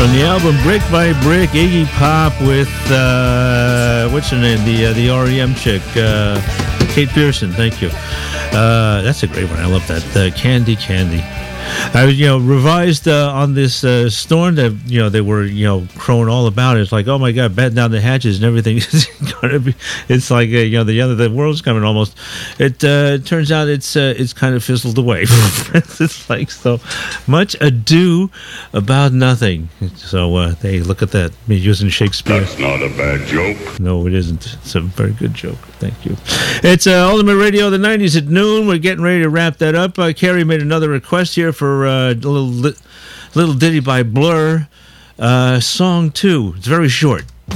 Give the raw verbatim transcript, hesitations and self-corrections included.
From the album Brick by Brick, Iggy Pop with, uh, what's her name? The uh, the R E M chick, uh, Kate Pearson, thank you. Uh, that's a great one. I love that. Uh, Candy, Candy. I was, you know, revised uh, on this uh, storm that, you know, they were, you know, crowing all about. It's like, oh my God, batten down the hatches and everything is going to be. It's like, uh, you know, the end of the world's coming almost. It uh, turns out it's uh, it's kind of fizzled away. It's like so much ado about nothing. So uh, they look at that, me using Shakespeare. That's not a bad joke. No, it isn't. It's a very good joke. Thank you. It's uh, Ultimate Radio, the nineties at noon. We're getting ready to wrap that up. Uh, Carrie made another request here for uh, a little, little ditty by Blur. Uh, song two. It's very short.